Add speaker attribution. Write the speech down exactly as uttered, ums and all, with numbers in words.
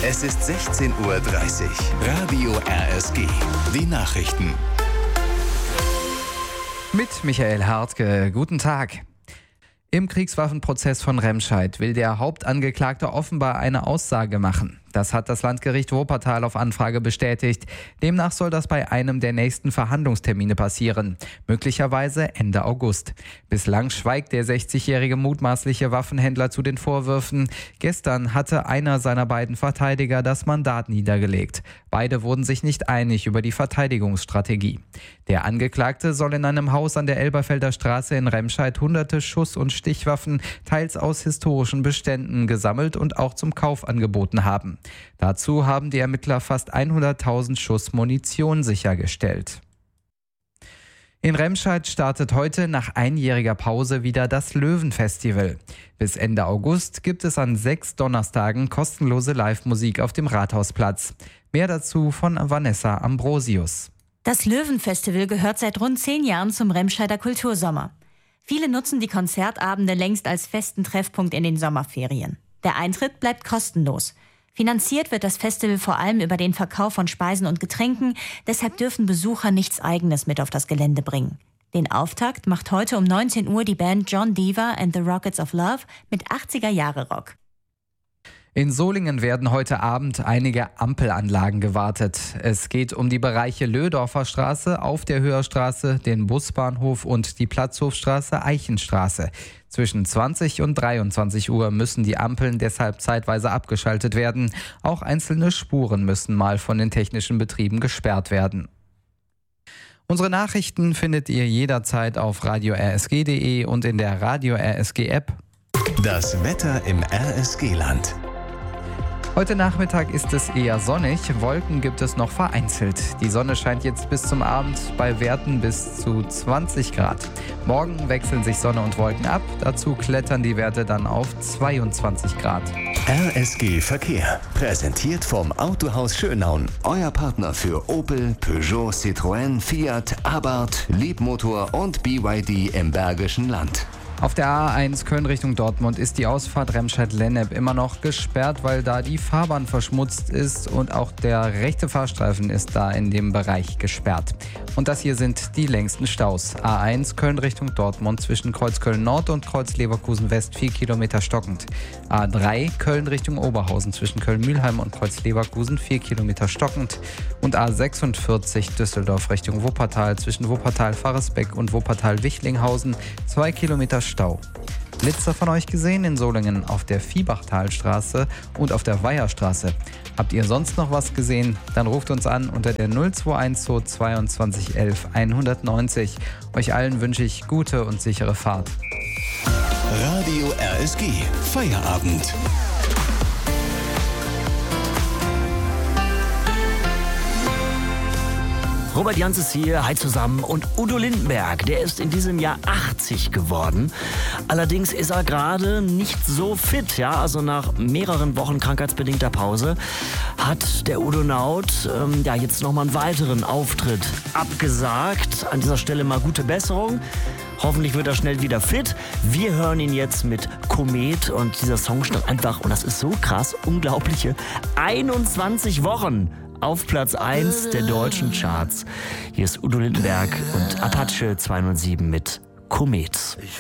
Speaker 1: Es ist sechzehn Uhr dreißig. Radio R S G. Die Nachrichten.
Speaker 2: Mit Michael Hartke. Guten Tag. Im Kriegswaffenprozess von Remscheid will der Hauptangeklagte offenbar eine Aussage machen. Das hat das Landgericht Wuppertal auf Anfrage bestätigt. Demnach soll das bei einem der nächsten Verhandlungstermine passieren, möglicherweise Ende August. Bislang schweigt der sechzigjährige mutmaßliche Waffenhändler zu den Vorwürfen. Gestern hatte einer seiner beiden Verteidiger das Mandat niedergelegt. Beide wurden sich nicht einig über die Verteidigungsstrategie. Der Angeklagte soll in einem Haus an der Elberfelder Straße in Remscheid hunderte Schuss- und Stichwaffen, teils aus historischen Beständen, gesammelt und auch zum Kauf angeboten haben. Dazu haben die Ermittler fast hunderttausend Schuss Munition sichergestellt. In Remscheid startet heute nach einjähriger Pause wieder das Löwenfestival. Bis Ende August gibt es an sechs Donnerstagen kostenlose Live-Musik auf dem Rathausplatz. Mehr dazu von Vanessa Ambrosius.
Speaker 3: Das Löwenfestival gehört seit rund zehn Jahren zum Remscheider Kultursommer. Viele nutzen die Konzertabende längst als festen Treffpunkt in den Sommerferien. Der Eintritt bleibt kostenlos. Finanziert wird das Festival vor allem über den Verkauf von Speisen und Getränken. Deshalb dürfen Besucher nichts Eigenes mit auf das Gelände bringen. Den Auftakt macht heute um neunzehn Uhr die Band John Deaver and the Rockets of Love mit achtziger-Jahre-Rock.
Speaker 2: In Solingen werden heute Abend einige Ampelanlagen gewartet. Es geht um die Bereiche Löhdorfer Straße, auf der Höherstraße, den Busbahnhof und die Platzhofstraße Eichenstraße. Zwischen zwanzig und dreiundzwanzig Uhr müssen die Ampeln deshalb zeitweise abgeschaltet werden. Auch einzelne Spuren müssen mal von den technischen Betrieben gesperrt werden. Unsere Nachrichten findet ihr jederzeit auf radio r s g punkt d e und in der Radio R S G App.
Speaker 1: Das Wetter im R S G-Land.
Speaker 2: Heute Nachmittag ist es eher sonnig, Wolken gibt es noch vereinzelt. Die Sonne scheint jetzt bis zum Abend bei Werten bis zu zwanzig Grad. Morgen wechseln sich Sonne und Wolken ab, dazu klettern die Werte dann auf zweiundzwanzig Grad.
Speaker 1: R S G Verkehr, präsentiert vom Autohaus Schönaun. Euer Partner für Opel, Peugeot, Citroën, Fiat, Abarth, Leapmotor und B Y D im Bergischen Land.
Speaker 2: Auf der A eins Köln Richtung Dortmund ist die Ausfahrt Remscheid-Lennep immer noch gesperrt, weil da die Fahrbahn verschmutzt ist und auch der rechte Fahrstreifen ist da in dem Bereich gesperrt. Und das hier sind die längsten Staus. A eins Köln Richtung Dortmund zwischen Kreuz Köln Nord und Kreuz Leverkusen West vier Kilometer stockend. A drei Köln Richtung Oberhausen zwischen Köln-Mühlheim und Kreuz Leverkusen vier Kilometer stockend. Und A sechsundvierzig Düsseldorf Richtung Wuppertal zwischen Wuppertal-Faresbeck und Wuppertal-Wichlinghausen zwei Kilometer Stau. Blitzer von euch gesehen in Solingen auf der Viehbachtalstraße und auf der Weiherstraße. Habt ihr sonst noch was gesehen? Dann ruft uns an unter der null zwei eins zwei zweiundzwanzig elf hundertneunzig. Euch allen wünsche ich gute und sichere Fahrt.
Speaker 1: Radio R S G Feierabend.
Speaker 4: Robert Jans ist hier, hi zusammen. Und Udo Lindenberg, der ist in diesem Jahr achtzig geworden. Allerdings ist er gerade nicht so fit, ja. Also nach mehreren Wochen krankheitsbedingter Pause hat der Udonaut ähm, ja jetzt nochmal einen weiteren Auftritt abgesagt. An dieser Stelle mal gute Besserung. Hoffentlich wird er schnell wieder fit. Wir hören ihn jetzt mit Komet und dieser Song stand einfach, und das ist so krass, unglaubliche einundzwanzig Wochen auf Platz eins der deutschen Charts. Hier ist Udo Lindenberg und Apache zweihundertsieben mit Komet.
Speaker 5: Ich